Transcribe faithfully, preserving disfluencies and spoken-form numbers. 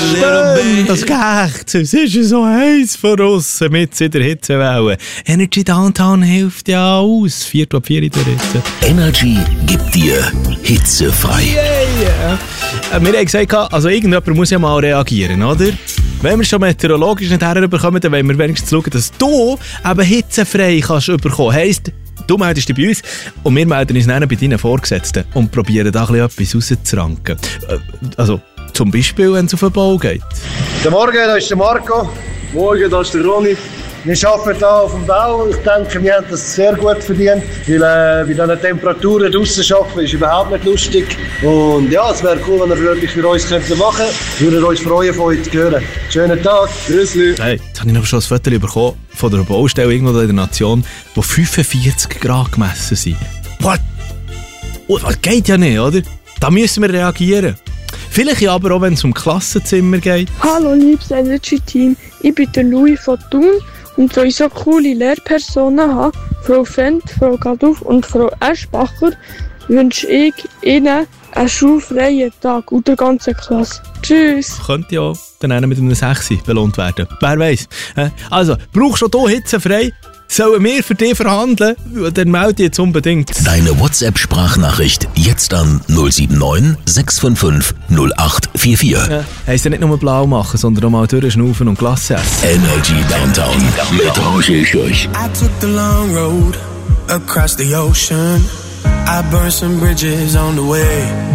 Stimmt, das geht. Es ist so heiß von aussen mit in der Hitzewelle. Energy Downtown hilft ja aus. Viert ab vier in der Hitze. Energy gibt dir hitzefrei. Yeah, yeah. Wir haben gesagt, also irgendjemand muss ja mal reagieren, oder? Wenn wir schon meteorologisch nicht herbekommen, dann wollen wir wenigstens schauen, dass du eben hitzefrei kannst bekommen. Heisst, du meldest dich bei uns und wir melden uns dann bei deinen Vorgesetzten und probieren da etwas rauszuranken. Also zum Beispiel, wenn es auf den Bau geht. Guten Morgen, da ist der Marco. Morgen, da ist der Ronny. Wir arbeiten hier auf dem Bau. Ich denke, wir haben das sehr gut verdient. Weil äh, bei diesen Temperaturen draussen arbeiten ist überhaupt nicht lustig. Und ja, es wäre cool, wenn ihr etwas für uns machen könntet. Wir würden uns freuen, von euch zu hören. Schönen Tag. Grüßli. Hey, jetzt habe ich noch schon ein Foto bekommen von der Baustelle irgendwo in der Nation, wo fünfundvierzig Grad gemessen sind. What? Oh, das geht ja nicht, oder? Da müssen wir reagieren. Vielleicht aber auch, wenn es um Klassenzimmer geht. Hallo liebes Energy-Team, ich bin der Louis von Thun und weil ich so coole Lehrpersonen habe, Frau Fendt, Frau Gaduff und Frau Eschbacher, wünsche ich Ihnen einen schulfreien Tag und der ganzen Klasse. Tschüss. Könnte ja dann einer mit einem Sechsi belohnt werden. Wer weiss. Also, brauchst du hier hitzefrei? Sollen wir für dich verhandeln? Dann melde dich jetzt unbedingt. Deine WhatsApp-Sprachnachricht jetzt an null sieben neun sechs fünf fünf null acht vier vier. Ja, heisst ja nicht nur blau machen, sondern auch mal durchschnaufen und Glas essen. Energy Downtown mit Roger Schürch. I took the long road across the ocean. I burned some bridges on the way.